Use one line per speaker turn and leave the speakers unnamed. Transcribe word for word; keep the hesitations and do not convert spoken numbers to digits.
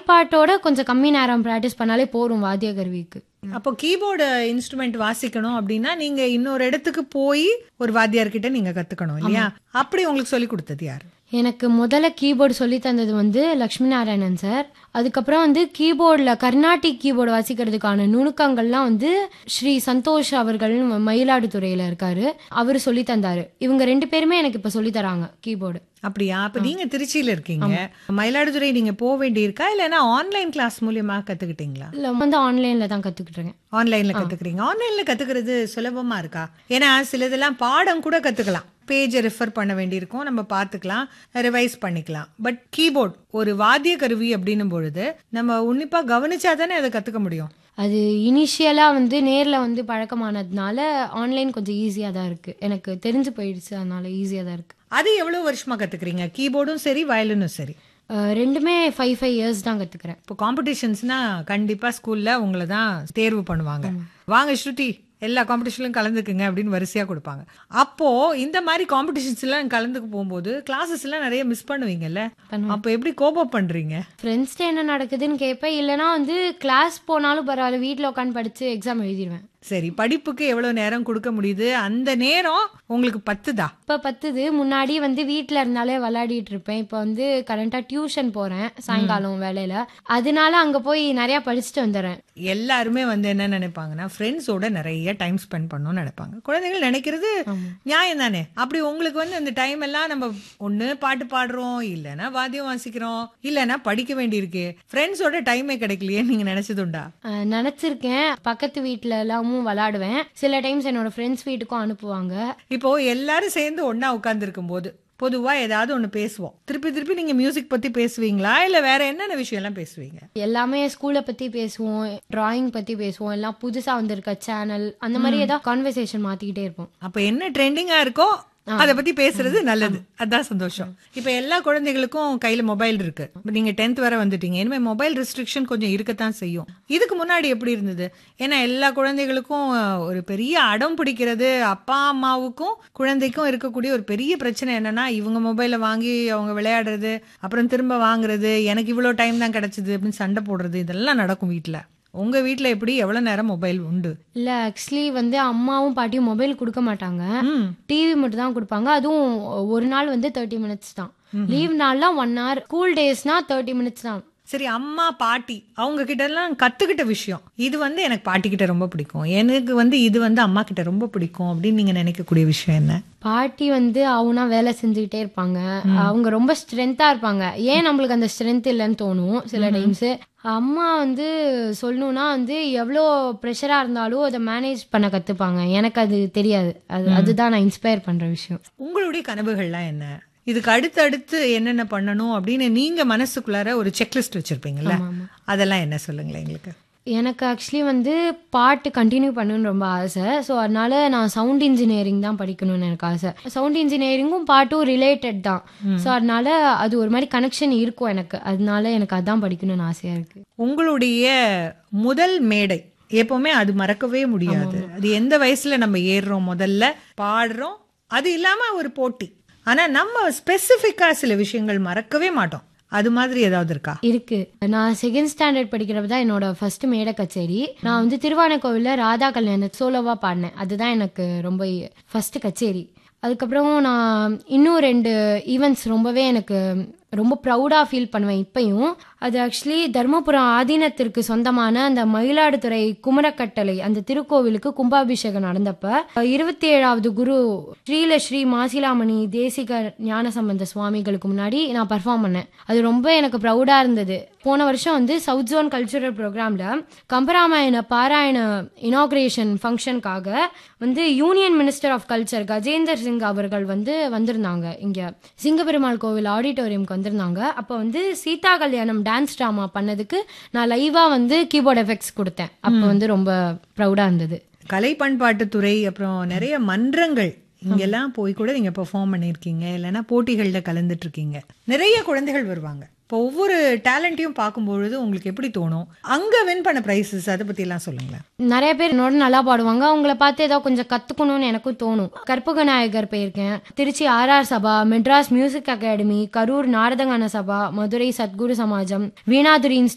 பாட்டோட கொஞ்சம் கம்மி நேரம் பிராக்டிஸ் பண்ணாலே போரும் வாத்திய கருவிக்கு.
அப்போ கீபோர்டு இன்ஸ்ட்ருமெண்ட் வாசிக்கணும் அப்படின்னா நீங்க இன்னொரு இடத்துக்கு போய் ஒரு வாத்தியார்கிட்ட நீங்க கத்துக்கணும் இல்லையா? அப்படி உங்களுக்கு சொல்லி கொடுத்தது யாரு?
எனக்கு முதல்ல கீபோர்டு சொல்லி தந்தது வந்து லக்ஷ்மி நாராயணன் சார். அதுக்கப்புறம் வந்து கீபோர்டில் கர்நாடிக் கீபோர்டு வாசிக்கிறதுக்கான நுணுக்கங்கள்லாம் வந்து ஸ்ரீ சந்தோஷ் அவர்கள் மயிலாடுதுறையில் இருக்காரு, அவர் சொல்லி தந்தாரு. இவங்க ரெண்டு பேருமே எனக்கு இப்போ சொல்லி தராங்க கீபோர்டு.
அப்படியா? அப்ப நீங்க திருச்சியில இருக்கீங்க, மயிலாடுதுறை நீங்க போக வேண்டி இருக்கா இல்லைன்னா ஆன்லைன் கிளாஸ் மூலியமா கத்துக்கிட்டீங்களா?
இல்லை, வந்து ஆன்லைனில் தான் கற்றுக்கிட்டுருக்கேன்.
ஆன்லைன்ல கத்துக்கிறீங்க. ஆன்லைன்ல கத்துக்கிறது சுலபமா இருக்கா? ஏன்னா சிலதெல்லாம் பாடம் கூட கத்துக்கலாம், பேஜை ரெஃபர் பண்ண வேண்டியிருக்கும், நம்ம பார்த்துக்கலாம், ரிவைஸ் பண்ணிக்கலாம். பட் கீபோர்ட் ஒரு வாத்திய கருவி அப்படின்னும் பொழுது நம்ம உன்னிப்பா கவனிச்சா தானே அதை கத்துக்க முடியும்.
அது இனிஷியலாக வந்து நேரில் வந்து பழக்கமானதுனால ஆன்லைன் கொஞ்சம் ஈஸியாக தான் இருக்குது, எனக்கு தெரிஞ்சு போயிடுச்சு, அதனால ஈஸியாக தான் இருக்குது.
அது எவ்வளோ வருஷமா கத்துக்கிறீங்க? கீபோர்டும் சரி வயலினும் சரி?
ரெண்டுமே ஃபைவ் ஃபைவ் இயர்ஸ் தான் கற்றுக்கிறேன்.
இப்போ காம்படிஷன்ஸ்னா கண்டிப்பாக ஸ்கூலில் உங்களை தான் தேர்வு பண்ணுவாங்க. வாங்க ஸ்ருதி எல்லா காம்படிஷன்லையும் கலந்துக்குங்க அப்படின்னு வரிசையாக கொடுப்பாங்க. அப்போ இந்த மாதிரி காம்படிஷன்ஸ் எல்லாம் கலந்துக்கு போகும்போது கிளாஸஸ் எல்லாம் நிறைய மிஸ் பண்ணுவீங்கல்ல, அப்போ எப்படி கோப் அப் பண்றீங்க?
ஃப்ரெண்ட்ஸ்ட்டு என்ன நடக்குதுன்னு கேட்பேன், இல்லைனா வந்து கிளாஸ் போனாலும் பரவாயில்ல, வீட்டில் உட்காந்து படித்து எக்ஸாம் எழுதிடுவேன்.
சரி, படிப்புக்கு எவ்வளோ நேரம் கொடுக்க முடியுது? அந்த நேரம் உங்களுக்கு பத்துதா?
இப்போ பத்துது. முன்னாடி வந்து வீட்டில் இருந்தாலே விளையாடிட்டு இருப்பேன், இப்போ வந்து கரண்டாக டியூஷன் போகிறேன் சாயங்காலம் வேலையில், அதனால அங்கே போய் நிறையா படிச்சுட்டு வந்துடுறேன்.
எல்லாருமே வந்து என்ன நினைப்பாங்கன்னா ஃப்ரெண்ட்ஸோட நிறைய டைம் ஸ்பெண்ட் பண்ணணும்னு நினைப்பாங்க. குழந்தைகள் நினைக்கிறது நியாயம் தானே. அப்படி உங்களுக்கு வந்து அந்த டைம் எல்லாம் நம்ம ஒன்று பாட்டு பாடுறோம், இல்லைன்னா வாத்தியம் வாசிக்கிறோம், இல்லைன்னா படிக்க வேண்டியிருக்கு, ஃப்ரெண்ட்ஸோட டைமே கிடைக்கலையே நீங்க நினைச்சதுண்டா?
நினைச்சிருக்கேன். பக்கத்து வீட்டில எல்லாமும் விளையாடுவேன், சில டைம்ஸ் என்னோட ஃப்ரெண்ட்ஸ் வீட்டுக்கும் அனுப்புவாங்க.
இப்போ எல்லாரும் சேர்ந்து ஒன்னா உட்கார்ந்து இருக்கும் போது பொதுவா ஏதாவது ஒண்ணு பேசுவோம், திருப்பி திருப்பி நீங்க மியூசிக் பத்தி பேசுவீங்களா இல்ல வேற என்னென்ன விஷயம் எல்லாம் பேசுவீங்க?
எல்லாமே ஸ்கூலை பத்தி பேசுவோம், டிராயிங் பத்தி பேசுவோம், எல்லாம் புதுசா வந்திருக்க சேனல் அந்த மாதிரி ஏதாவது கான்வர்சேஷன் மாத்திக்கிட்டே இருப்போம்.
அப்ப என்ன ட்ரெண்டிங்கா இருக்கோ அதை பத்தி பேசுறது நல்லது, அதான் சந்தோஷம். இப்ப எல்லா குழந்தைகளுக்கும் கையில மொபைல் இருக்கு. நீங்க டென்த் வரை வந்துட்டீங்க, இனிமே மொபைல் ரெஸ்ட்ரிக்ஷன் கொஞ்சம் இருக்கத்தான் செய்யும். இதுக்கு முன்னாடி எப்படி இருந்தது? ஏன்னா எல்லா குழந்தைகளுக்கும் ஒரு பெரிய அடம் பிடிக்கிறது, அப்பா அம்மாவுக்கும் குழந்தைக்கும் இருக்கக்கூடிய ஒரு பெரிய பிரச்சனை என்னன்னா இவங்க மொபைலை வாங்கி அவங்க விளையாடுறது, அப்புறம் திரும்ப வாங்குறது, எனக்கு இவ்வளவு டைம் தான் கிடைச்சது அப்படின்னு சண்டை போடுறது, இதெல்லாம் நடக்கும் வீட்டுல. உங்க வீட்டுல எப்படி எவ்வளவு நேரம் மொபைல் உண்டு?
இல்ல, ஆக்சுவலி வந்து அம்மாவும் பாட்டியும் மொபைல் கொடுக்க மாட்டாங்க, டிவி மட்டும் தான் கொடுப்பாங்க. அதுவும் ஒரு நாள் வந்து தேர்ட்டி மினிட்ஸ் தான், லீவ் நாள்லாம் one hour, school டேஸ்னா thirty minutes தான்.
சரி, அம்மா பாட்டி அவங்க கிட்ட எல்லாம் கத்துக்கிட்ட விஷயம் இது வந்து எனக்கு பாட்டி கிட்ட ரொம்ப பிடிக்கும், எனக்கு வந்து இது வந்து அம்மா கிட்ட ரொம்ப பிடிக்கும் அப்படின்னு நீங்க நினைக்கக்கூடிய விஷயம் என்ன?
பாட்டி வந்து அவனா வேலை செஞ்சுக்கிட்டே இருப்பாங்க, அவங்க ரொம்ப ஸ்ட்ரென்த்தா இருப்பாங்க, ஏன் நம்மளுக்கு அந்த ஸ்ட்ரென்த் இல்லைன்னு தோணும் சில டைம்ஸ். அம்மா வந்து சொல்லணும்னா வந்து எவ்வளோ ப்ரெஷரா இருந்தாலும் அதை மேனேஜ் பண்ண கத்துப்பாங்க, எனக்கு அது தெரியாது, அது அதுதான் நான் இன்ஸ்பயர் பண்ற விஷயம்.
உங்களுடைய கனவுகள்லாம் என்ன? இதுக்கு அடுத்து அடுத்து என்னென்ன பண்ணணும் அப்படின்னு நீங்க மனசுக்குள்ளார ஒரு செக்லிஸ்ட் வச்சிருப்பீங்கல்ல, அதெல்லாம் என்ன சொல்லுங்களேன் எங்களுக்கு.
எனக்கு ஆக்சுவலி வந்து பாட்டு கண்டினியூ பண்ணணும்னு ரொம்ப ஆசை. ஸோ அதனால நான் சவுண்ட் இன்ஜினியரிங் தான் படிக்கணும்னு எனக்கு ஆசை. சவுண்ட் இன்ஜினியரிங்கும் பாட்டும் ரிலேட்டட் தான். ஸோ அதனால அது ஒரு மாதிரி கனெக்ஷன் இருக்கும் எனக்கு, அதனால எனக்கு அதான் படிக்கணும்னு ஆசையா இருக்கு.
உங்களுடைய முதல் மேடை எப்பவுமே அது மறக்கவே முடியாது. அது எந்த வயசுல நம்ம ஏறுறோம், முதல்ல பாடுறோம், அது இல்லாம ஒரு போட்டி, ஆனா நம்ம ஸ்பெசிபிக்கா சில விஷயங்கள் மறக்கவே மாட்டோம், அது மாதிரி ஏதாவது இருக்கா?
இருக்கு. நான் செகண்ட் ஸ்டாண்டர்ட் படிக்கிறப்ப தான் என்னோட ஃபர்ஸ்ட் மேடை கச்சேரி. நான் வந்து திருவானைக்கோவில்ல ராதா கல்யாண சோலோவா பாடினேன், அதுதான் எனக்கு ரொம்ப ஃபர்ஸ்ட் கச்சேரி. அதுக்கப்புறம் நான் இன்னும் ரெண்டு ஈவெண்ட்ஸ் ரொம்பவே எனக்கு ரொம்ப ப்ரௌடாக ஃபீல் பண்ணுவேன் இப்பயும். அது ஆக்சுவலி தர்மபுரம் ஆதீனத்திற்கு சொந்தமான அந்த மயிலாடுதுறை குமரக்கட்டளை அந்த திருக்கோவிலுக்கு கும்பாபிஷேகம் நடந்தப்ப இருபத்தி ஏழாவது குரு ஸ்ரீல ஸ்ரீ மாசிலாமணி தேசிக ஞானசம்பந்த சுவாமிகளுக்கு முன்னாடி நான் பர்ஃபார்ம் பண்ணேன். அது ரொம்ப எனக்கு ப்ரௌடாக இருந்தது. போன வருஷம் வந்து சவுத் ஜோன் கல்ச்சுரல் ப்ரோக்ராம்ல கம்பராமாயண பாராயண இனாக்ரேஷன் ஃபங்க்ஷனுக்காக வந்து union minister of culture Gajender Singh அவர்கள் வந்து வந்திருந்தாங்க, இங்க சிங்கபெருமாள் கோவில் ஆடிட்டோரியம்க்கு வந்திருந்தாங்க. அப்போ வந்து சீதா கல்யாணம் டான்ஸ் ட்ராமா பண்ணதுக்கு நான் லைவா வந்து கீபோர்ட் எஃபெக்ட்ஸ் கொடுத்தேன். அப்போ வந்து ரொம்ப ப்ரௌடா இருந்தது.
கலை பண்பாட்டுத்துறை அப்புறம் நிறைய மன்றங்கள் இங்கெல்லாம் போய் கூட நீங்க பெர்ஃபார்ம் பண்ணிருக்கீங்க, இல்லைன்னா போட்டிகள்ல கலந்துட்டு இருக்கீங்க. நிறைய குழந்தைகள் வருவாங்க. இப்போ ஒவ்வொரு டேலண்ட்டையும் பார்க்கும்பொழுது உங்களுக்கு எப்படி தோணும்? அங்க வின் பண்ண பிரைசஸ் அதை பத்தி எல்லாம் சொல்லுங்களேன்.
நிறைய பேர் என்னோட நல்லா பாடுவாங்க, அவங்கள பார்த்து ஏதாவது கொஞ்சம் கத்துக்கணும்னு எனக்கும் தோணும். கற்பக நாயகர் போயிருக்கேன், திருச்சி ஆர் ஆர் சபா, மெட்ராஸ் மியூசிக் அகாடமி, கரூர் நாரதகான சபா, மதுரை சத்குரு சமாஜம், வீணாதுரி